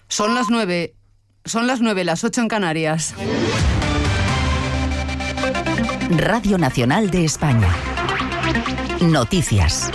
Son las 9, las 8 en Canarias. Radio Nacional de España. Noticias.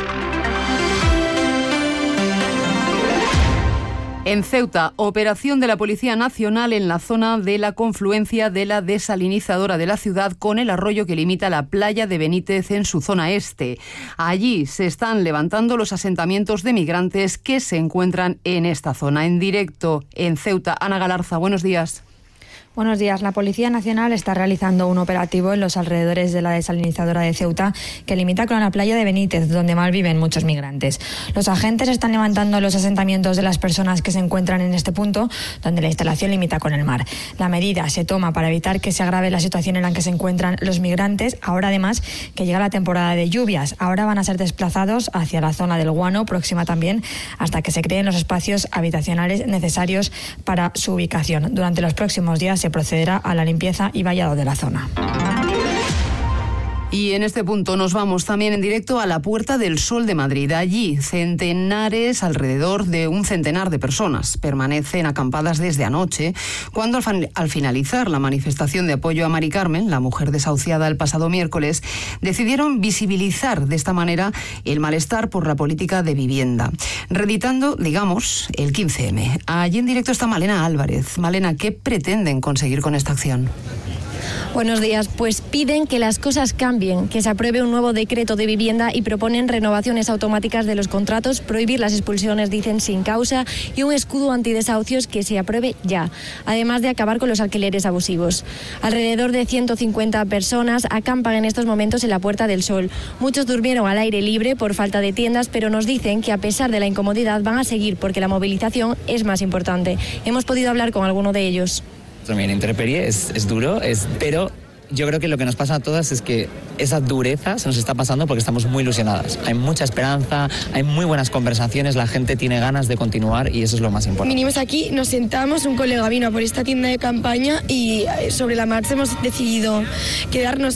En Ceuta, operación de la Policía Nacional en la zona de la confluencia de la desalinizadora de la ciudad con el arroyo que limita la playa de Benítez en su zona este. Allí se están levantando los asentamientos de migrantes que se encuentran en esta zona. En directo en Ceuta, Ana Galarza, buenos días. Buenos días. La Policía Nacional está realizando un operativo en los alrededores de la desalinizadora de Ceuta que limita con la playa de Benítez, donde malviven muchos migrantes. Los agentes están levantando los asentamientos de las personas que se encuentran en este punto, donde la instalación limita con el mar. La medida se toma para evitar que se agrave la situación en la que se encuentran los migrantes, ahora además que llega la temporada de lluvias. Ahora van a ser desplazados hacia la zona del Guano, próxima también, hasta que se creen los espacios habitacionales necesarios para su ubicación. Durante los próximos días se procederá a la limpieza y vallado de la zona. Y en este punto nos vamos también en directo a la Puerta del Sol de Madrid. Allí, alrededor de un centenar de personas permanecen acampadas desde anoche, cuando al finalizar la manifestación de apoyo a Mari Carmen, la mujer desahuciada el pasado miércoles, decidieron visibilizar de esta manera el malestar por la política de vivienda, reeditando, digamos, el 15M. Allí en directo está Malena Álvarez. Malena, ¿qué pretenden conseguir con esta acción? Buenos días. Pues piden que las cosas cambien, que se apruebe un nuevo decreto de vivienda y proponen renovaciones automáticas de los contratos, prohibir las expulsiones, dicen, sin causa, y un escudo antidesahucios que se apruebe ya, además de acabar con los alquileres abusivos. Alrededor de 150 personas acampan en estos momentos en la Puerta del Sol. Muchos durmieron al aire libre por falta de tiendas, pero nos dicen que a pesar de la incomodidad van a seguir porque la movilización es más importante. Hemos podido hablar con alguno de ellos. También intemperie es duro, pero yo creo que lo que nos pasa a todas es que esa dureza se nos está pasando porque estamos muy ilusionadas. Hay mucha esperanza, hay muy buenas conversaciones, la gente tiene ganas de continuar y eso es lo más importante. Vinimos aquí, nos sentamos, un colega vino a por esta tienda de campaña y sobre la marcha hemos decidido quedarnos.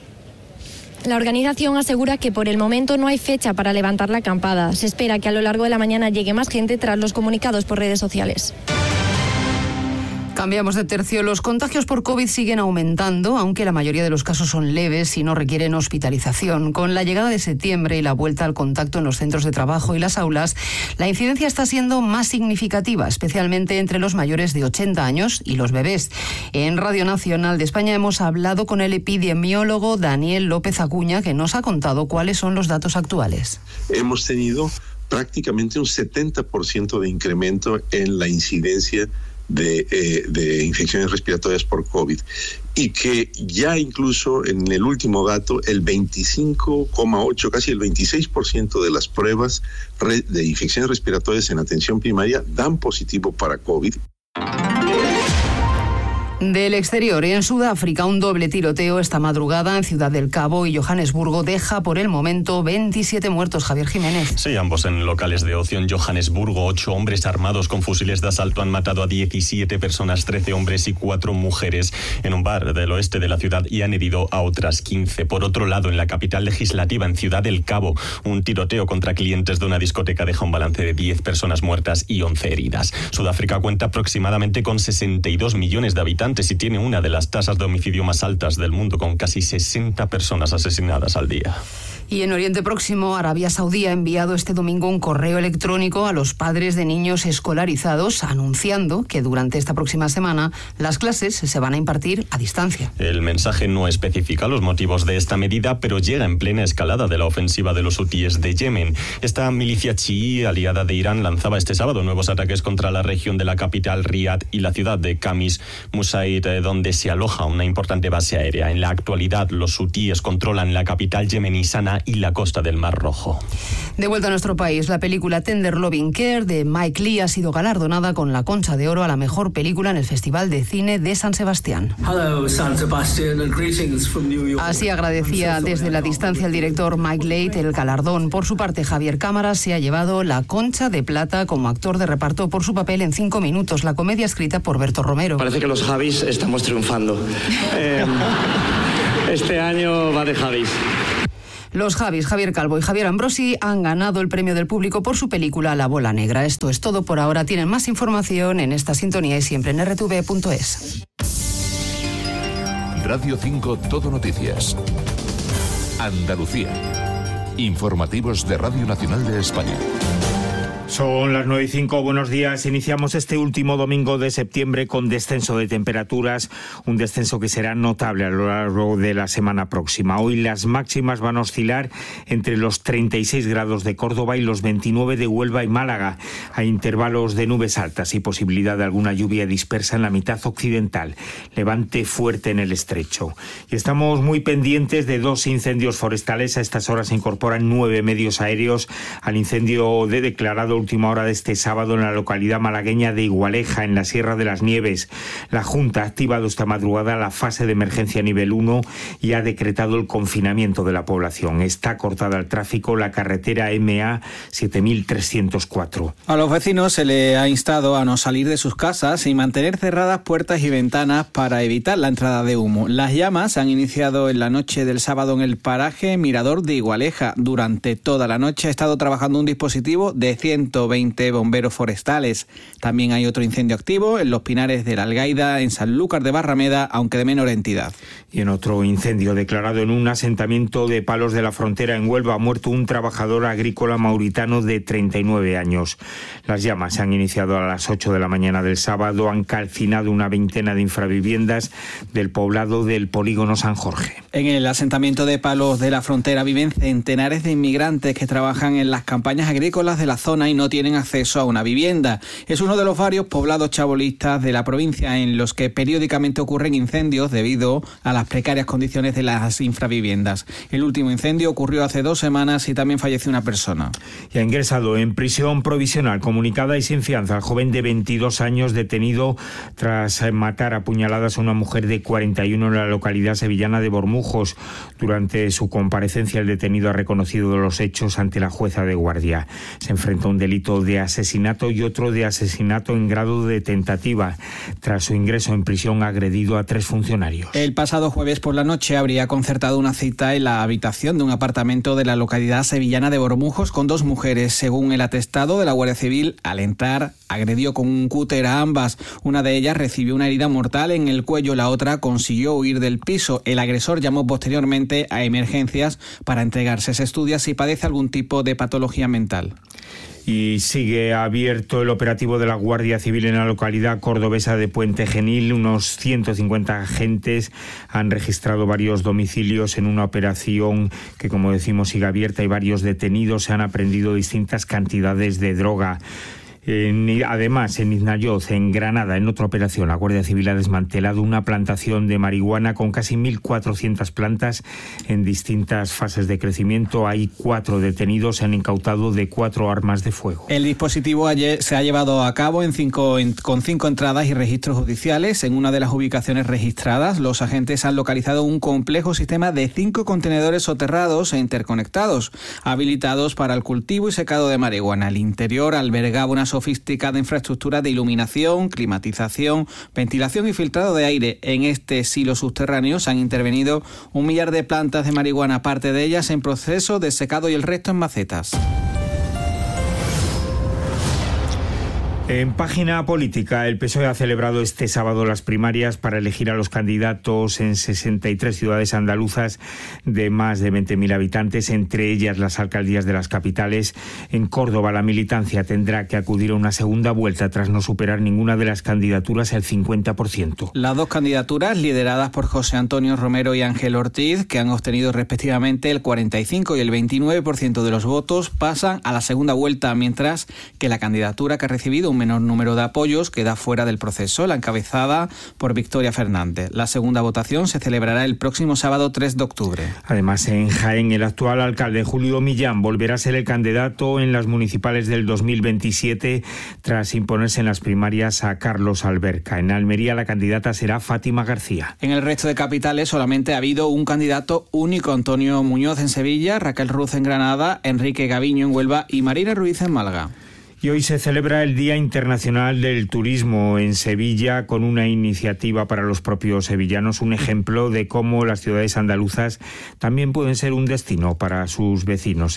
La organización asegura que por el momento no hay fecha para levantar la acampada. Se espera que a lo largo de la mañana llegue más gente tras los comunicados por redes sociales. Cambiamos de tercio. Los contagios por COVID siguen aumentando, aunque la mayoría de los casos son leves y no requieren hospitalización. Con la llegada de septiembre y la vuelta al contacto en los centros de trabajo y las aulas, la incidencia está siendo más significativa, especialmente entre los mayores de 80 años y los bebés. En Radio Nacional de España hemos hablado con el epidemiólogo Daniel López Acuña, que nos ha contado cuáles son los datos actuales. Hemos tenido prácticamente un 70% de incremento en la incidencia de infecciones respiratorias por COVID y que ya incluso en el último dato el 25,8, casi el 26% de las pruebas de infecciones respiratorias en atención primaria dan positivo para COVID. Del exterior, en Sudáfrica, un doble tiroteo esta madrugada en Ciudad del Cabo y Johannesburgo deja por el momento 27 muertos. Javier Jiménez. Sí, ambos en locales de ocio en Johannesburgo. 8 hombres armados con fusiles de asalto han matado a 17 personas, 13 hombres y 4 mujeres en un bar del oeste de la ciudad y han herido a otras 15. Por otro lado, en la capital legislativa, en Ciudad del Cabo, un tiroteo contra clientes de una discoteca deja un balance de 10 personas muertas y 11 heridas. Sudáfrica cuenta aproximadamente con 62 millones de habitantes y tiene una de las tasas de homicidio más altas del mundo, con casi 60 personas asesinadas al día. Y en Oriente Próximo, Arabia Saudí ha enviado este domingo un correo electrónico a los padres de niños escolarizados anunciando que durante esta próxima semana las clases se van a impartir a distancia. El mensaje no especifica los motivos de esta medida, pero llega en plena escalada de la ofensiva de los hutíes de Yemen. Esta milicia chií aliada de Irán lanzaba este sábado nuevos ataques contra la región de la capital Riad y la ciudad de Khamis Musaid, donde se aloja una importante base aérea. En la actualidad, los hutíes controlan la capital yemení Sanaa y la costa del Mar Rojo. De vuelta a nuestro país, la película Tender Loving Care de Mike Leigh ha sido galardonada con la Concha de Oro a la mejor película en el Festival de Cine de San Sebastián. Así agradecía desde la distancia el director Mike Leigh el galardón. Por su parte, Javier Cámaras se ha llevado la Concha de Plata como actor de reparto por su papel en 5 minutos, la comedia escrita por Berto Romero. Parece que los Javis estamos triunfando. Este año va de Javis. Los Javis, Javier Calvo y Javier Ambrosi, han ganado el premio del público por su película La Bola Negra. Esto es todo por ahora. Tienen más información en esta sintonía y siempre en rtv.es. Radio 5 Todo Noticias. Andalucía. Informativos de Radio Nacional de España. Son las 9:05, buenos días. Iniciamos este último domingo de septiembre con descenso de temperaturas, un descenso que será notable a lo largo de la semana próxima. Hoy las máximas van a oscilar entre los 36 grados de Córdoba y los 29 de Huelva y Málaga. Hay intervalos de nubes altas y posibilidad de alguna lluvia dispersa en la mitad occidental. Levante fuerte en el estrecho. Y estamos muy pendientes de 2 incendios forestales. A estas horas se incorporan 9 medios aéreos al incendio declarado última hora de este sábado en la localidad malagueña de Igualeja, en la Sierra de las Nieves. La Junta ha activado esta madrugada la fase de emergencia nivel 1 y ha decretado el confinamiento de la población. Está cortada al tráfico la carretera MA 7304. A los vecinos se les ha instado a no salir de sus casas y mantener cerradas puertas y ventanas para evitar la entrada de humo. Las llamas se han iniciado en la noche del sábado en el paraje Mirador de Igualeja. Durante toda la noche ha estado trabajando un dispositivo de 120 bomberos forestales. También hay otro incendio activo en los Pinares de la Algaida, en Sanlúcar de Barrameda, aunque de menor entidad. Y en otro incendio declarado en un asentamiento de Palos de la Frontera en Huelva, ha muerto un trabajador agrícola mauritano de 39 años. Las llamas se han iniciado a las 8 de la mañana del sábado, han calcinado una veintena de infraviviendas del poblado del polígono San Jorge. En el asentamiento de Palos de la Frontera viven centenares de inmigrantes que trabajan en las campañas agrícolas de la zona y no tienen acceso a una vivienda. Es uno de los varios poblados chabolistas de la provincia en los que periódicamente ocurren incendios debido a las precarias condiciones de las infraviviendas. El último incendio ocurrió hace 2 semanas y también falleció una persona. Y ha ingresado en prisión provisional comunicada y sin fianza al joven de 22 años detenido tras matar a puñaladas a una mujer de 41 en la localidad sevillana de Bormujos. Durante su comparecencia, el detenido ha reconocido los hechos ante la jueza de guardia. Se enfrenta a un delito de asesinato y otro de asesinato en grado de tentativa. Tras su ingreso en prisión ha agredido a 3 funcionarios. El pasado jueves por la noche habría concertado una cita en la habitación de un apartamento de la localidad sevillana de Bormujos con 2 mujeres. Según el atestado de la Guardia Civil, al entrar agredió con un cúter a ambas. Una de ellas recibió una herida mortal en el cuello, la otra consiguió huir del piso. El agresor llamó posteriormente a emergencias para entregarse. Se estudia si padece algún tipo de patología mental. Y sigue abierto el operativo de la Guardia Civil en la localidad cordobesa de Puente Genil. Unos 150 agentes han registrado varios domicilios en una operación que, como decimos, sigue abierta y varios detenidos. Se han aprehendido distintas cantidades de droga. Además, en Iznayoz, en Granada, en otra operación, la Guardia Civil ha desmantelado una plantación de marihuana con casi 1.400 plantas en distintas fases de crecimiento. Hay 4 detenidos, se han incautado de 4 armas de fuego. El dispositivo se ha llevado a cabo con 5 entradas y registros judiciales. En una de las ubicaciones registradas, los agentes han localizado un complejo sistema de 5 contenedores soterrados e interconectados, habilitados para el cultivo y secado de marihuana. El interior albergaba una sofisticada infraestructura de iluminación, climatización, ventilación y filtrado de aire. En este silo subterráneo se han intervenido 1 millar de plantas de marihuana, parte de ellas en proceso de secado y el resto en macetas. En página política, el PSOE ha celebrado este sábado las primarias para elegir a los candidatos en 63 ciudades andaluzas de más de 20.000 habitantes, entre ellas las alcaldías de las capitales. En Córdoba, la militancia tendrá que acudir a una segunda vuelta tras no superar ninguna de las candidaturas el 50%. Las 2 candidaturas, lideradas por José Antonio Romero y Ángel Ortiz, que han obtenido respectivamente el 45 y el 29% de los votos, pasan a la segunda vuelta, mientras que la candidatura que ha recibido un menor número de apoyos queda fuera del proceso, la encabezada por Victoria Fernández. La segunda votación se celebrará el próximo sábado 3 de octubre. Además, en Jaén, el actual alcalde Julio Millán volverá a ser el candidato en las municipales del 2027 tras imponerse en las primarias a Carlos Alberca. En Almería, la candidata será Fátima García. En el resto de capitales solamente ha habido un candidato único: Antonio Muñoz en Sevilla, Raquel Ruz en Granada, Enrique Gaviño en Huelva y Marina Ruiz en Málaga. Y hoy se celebra el Día Internacional del Turismo en Sevilla, con una iniciativa para los propios sevillanos, un ejemplo de cómo las ciudades andaluzas también pueden ser un destino para sus vecinos.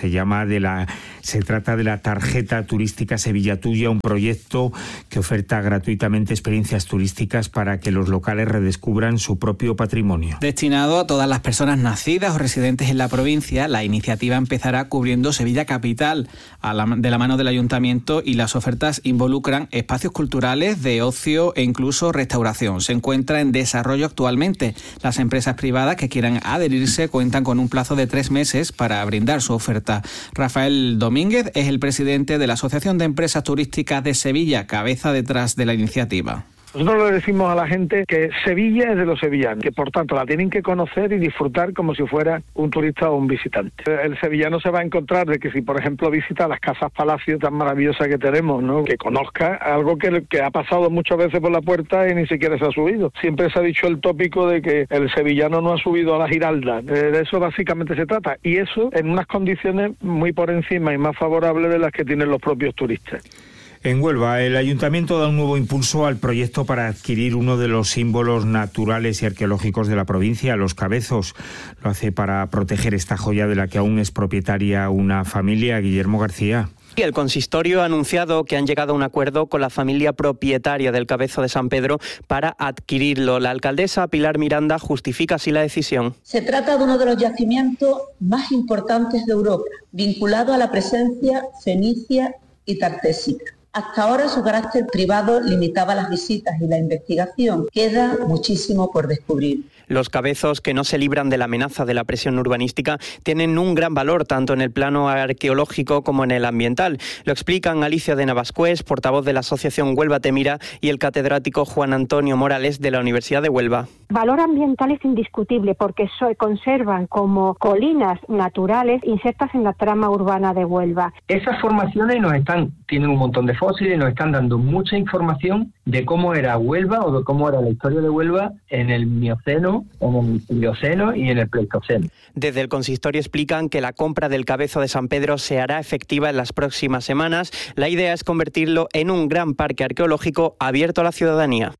Se trata de la Tarjeta Turística Sevilla Tuya, un proyecto que oferta gratuitamente experiencias turísticas para que los locales redescubran su propio patrimonio. Destinado a todas las personas nacidas o residentes en la provincia, la iniciativa empezará cubriendo Sevilla capital de la mano del Ayuntamiento, y las ofertas involucran espacios culturales, de ocio e incluso restauración. Se encuentra en desarrollo actualmente. Las empresas privadas que quieran adherirse cuentan con un plazo de 3 meses para brindar su oferta. Rafael Domínguez es el presidente de la Asociación de Empresas Turísticas de Sevilla, cabeza detrás de la iniciativa. Nosotros le decimos a la gente que Sevilla es de los sevillanos, que por tanto la tienen que conocer y disfrutar como si fuera un turista o un visitante. El sevillano se va a encontrar de que si, por ejemplo, visita las casas palacios tan maravillosas que tenemos, ¿no?, que conozca algo que ha pasado muchas veces por la puerta y ni siquiera se ha subido. Siempre se ha dicho el tópico de que el sevillano no ha subido a la Giralda. De eso básicamente se trata. Y eso en unas condiciones muy por encima y más favorables de las que tienen los propios turistas. En Huelva, el Ayuntamiento da un nuevo impulso al proyecto para adquirir uno de los símbolos naturales y arqueológicos de la provincia, los cabezos. Lo hace para proteger esta joya de la que aún es propietaria una familia. Guillermo García. Y el consistorio ha anunciado que han llegado a un acuerdo con la familia propietaria del Cabezo de San Pedro para adquirirlo. La alcaldesa Pilar Miranda justifica así la decisión. Se trata de uno de los yacimientos más importantes de Europa, vinculado a la presencia fenicia y tartésica. Hasta ahora su carácter privado limitaba las visitas y la investigación. Queda muchísimo por descubrir. Los cabezos, que no se libran de la amenaza de la presión urbanística, tienen un gran valor tanto en el plano arqueológico como en el ambiental. Lo explican Alicia de Navascués, portavoz de la Asociación Huelva Te Mira, y el catedrático Juan Antonio Morales de la Universidad de Huelva. Valor ambiental es indiscutible porque se conservan como colinas naturales insertas en la trama urbana de Huelva. Esas formaciones tienen un montón de fósiles, nos están dando mucha información de cómo era Huelva o de cómo era la historia de Huelva en el Mioceno, en el Plioceno y en el Pleistoceno. Desde el consistorio explican que la compra del Cabezo de San Pedro se hará efectiva en las próximas semanas. La idea es convertirlo en un gran parque arqueológico abierto a la ciudadanía.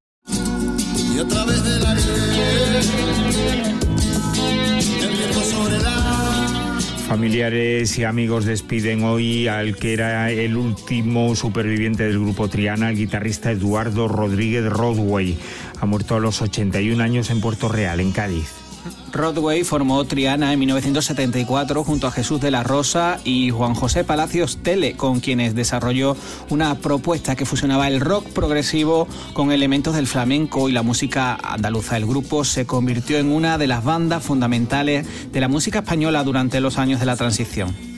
Y otra vez de la Familiares y amigos despiden hoy al que era el último superviviente del grupo Triana, el guitarrista Eduardo Rodríguez Rodway. Ha muerto a los 81 años en Puerto Real, en Cádiz. Rodway formó Triana en 1974 junto a Jesús de la Rosa y Juan José Palacios Tele, con quienes desarrolló una propuesta que fusionaba el rock progresivo con elementos del flamenco y la música andaluza. El grupo se convirtió en una de las bandas fundamentales de la música española durante los años de la transición.